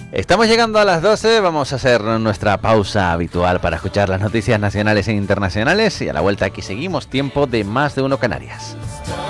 Estamos llegando a las 12, vamos a hacer nuestra pausa habitual para escuchar las noticias nacionales e internacionales y a la vuelta aquí seguimos, tiempo de Más de Uno Canarias.